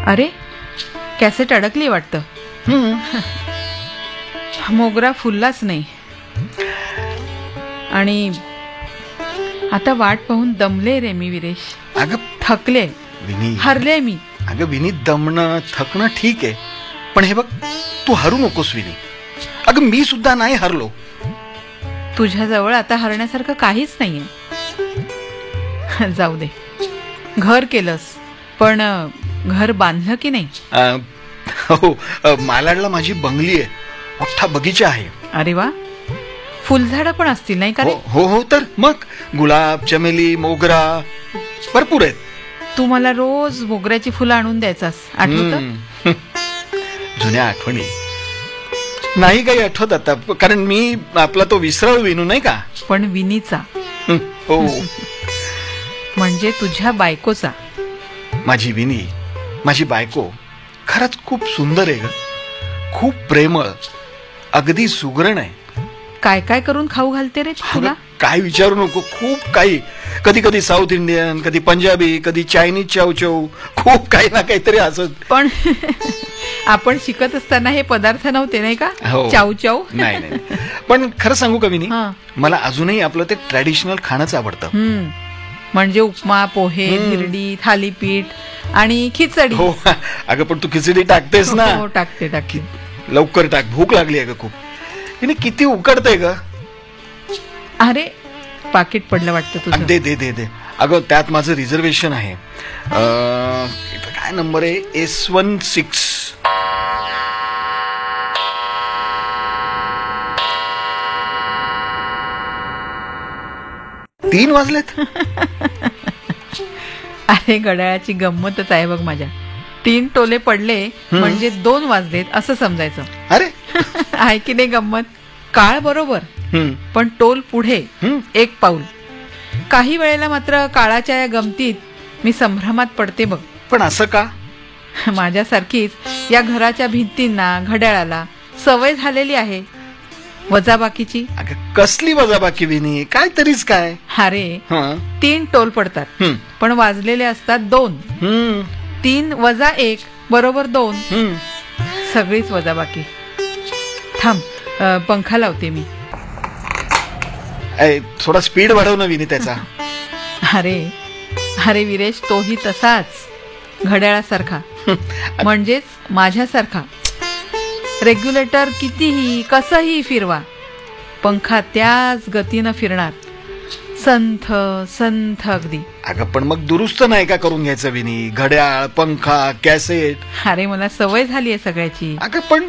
अरे, कॅसेट अडकली वाटतं. मोगरा फुललाच नाही आणि आता वाट पाहून दमले रे मी विरेश. अगं थकले, विनी, हरले मी. अगं विनी, दमणं थकणं ठीक आहे, पण हे बघ, तू हरू नकोस विनी. अगं मी सुद्धा नाही हरलो. तुझ्याजवळ आता हरण्यासारखं काहीच नाहीये. जाऊ दे, घर केलंस, पण घर बांधलं की नाही? हो, मालाडला माझी बंगली आहे, मोठा बगीचा आहे. अरे वा, फुलझाडं पण असतील नाही का रे? हो हो, तर मग गुलाब, चमेली, मोगरा भरपूर आहेत. तू मला रोज मोगऱ्याची फुलं आणून द्यायचास, आठवतं? जुन्या आठवणी नाही काही आठवत आता, कारण मी आपला तो विसरळ विनू नाही का. पण विनीचा, हो, म्हणजे तुझ्या बायकोचा. माझी विनी, माझी बायको खरंच खूप सुंदर आहे ग, खूप प्रेमळ, अगदी सुगरण आहे. काय काय करून खाऊ घालते रे तुला? काय विचारू नको, खूप काही. कधी कधी साऊथ इंडियन, कधी पंजाबी, कधी चायनीज चावचव, खूप काही ना काहीतरी असत. पण आपण शिकत असताना हे पदार्थ नव्हते नाही का? हो. चाऊ चाऊ. नाही नाही, पण खरं सांगू का विनी, हा. मला अजूनही आपलं ते ट्रॅडिशनल खाणंच आवडतं. म्हणजे उपमा, पोहे, धिरडी, थालीपीठ आणि खिचडी. हो, अगं पण तू खिचडी टाकतेस ना? हो, टाकते टाकते. लवकर टाक, भूक लागली आहे ग खूप. हिने किती उकडतंय ग. अरे, पाकिट पडलं वाटतं तुझं. दे दे दे दे. अगं त्यात माझं रिझर्वेशन आहे. इथं काय नंबर आहे? S16. तीन वाजलेत. अरे, घड्याळाची गंमतच आहे बघ माझ्या. 3 टोले पडले म्हणजे 2 वाजलेत असं समजायचं. अरे आहे की नाही गंमत? काळ बरोबर, पण टोल पुढे 1 पाऊल. काही वेळेला मात्र काळाच्या या गमतीत मी संभ्रमात पडते बघ. पण असं का? माझ्यासारखीच या घराच्या भिंतींना, घड्याळाला सवय झालेली आहे वजाबाकीची. अगं कसली वजाबाकी विनी, काय तरीच काय. अरे, 3 टोल पडतात, पण वाजलेले असतात 2. 3 वजा 1 बरोबर 2. सगळीच वजाबाकी. थांब, पंखा लावते मी. थोडा स्पीड वाढव ना विनी त्याचा. अरे अरे विरेश, तोही तसाच घड्याळासारखा, म्हणजेच माझ्यासारखा. रेग्युलेटर कितीही कसंही फिरवा, पंखा त्याच गतीनं फिरणार, संथ संथ अगदी. अगं पण मग दुरुस्त नाही का करून घ्यायचं विनी? घड्याळ, पंखा, कॅसेट. अरे, मला सवय झाली आहे सगळ्याची. अगं पण